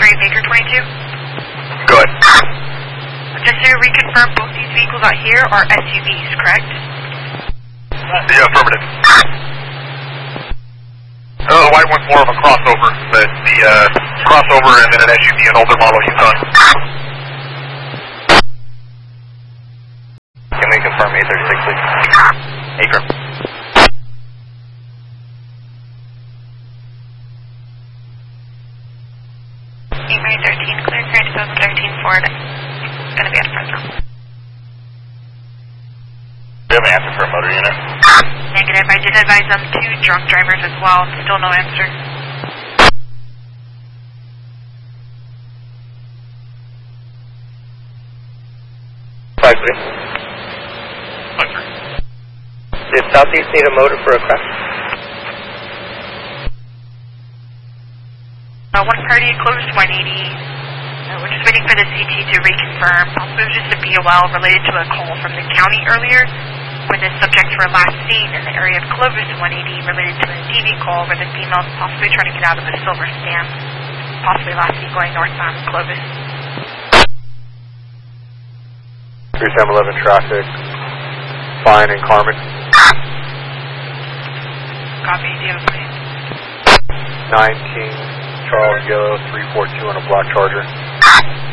Gray Baker 22. Go ahead. Just to reconfirm, both these vehicles out here are SUVs, correct? Yeah, affirmative. Oh, the white one's more of a crossover. The crossover and then an SUV, an older model Yukon. Can we confirm 836, please? Akron. May 13, clear Grand 2013 Ford. Gonna be at Fresno. Do you have an answer for a motor unit? Negative. I did advise them 2 drunk drivers as well. Still no answer. Five three. Did Southeast need a motor for a crash? One party closed 180. We're just waiting for the CT to reconfirm. Also, just a BOL related to a call from the county earlier, where the subjects were last seen in the area of Clovis 180 related to a TV call where the female is possibly trying to get out of the Silver Stand, possibly last seen going northbound Clovis. 3711 traffic. Fine in Carmen. Copy. Do you have a plan? 19 Charles Yellow 342 on a black Charger.